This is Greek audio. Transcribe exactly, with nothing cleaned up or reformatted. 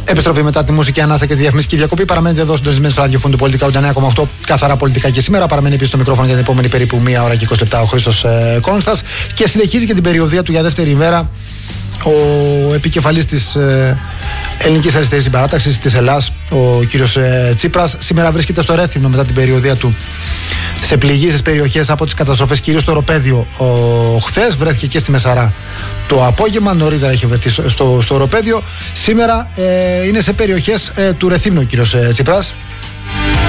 Επιστροφή μετά τη μουσική ανάσα και τη διαφημιστική διακοπή. Παραμένετε εδώ συντονισμένοι στο ραδιοφώνου του Πολιτικά ογδόντα εννέα κόμμα οκτώ, καθαρά πολιτικά και σήμερα. Παραμένει επίσης στο μικρόφωνο για την επόμενη περίπου μία ώρα και είκοσι λεπτά ο Χρήστος ε, Κόνστας. Και συνεχίζει και την περιοδία του για δεύτερη ημέρα ο επικεφαλής της ε, Ελληνικής Αριστερής Συμπαράταξης της Ελλάς, ο κύριος ε, Τσίπρας. Σήμερα βρίσκεται στο Ρέθυμνο μετά την περιοδία του σε πληγήσεις περιοχές από τις καταστροφές, κυρίως στο Οροπέδιο. Χθες βρέθηκε και στη Μεσαρά το απόγευμα, νωρίτερα είχε βρεθεί στο, στο, στο Οροπέδιο. Σήμερα ε, είναι σε περιοχές ε, του Ρεθύμνου ο κύριος ε, Τσίπρας.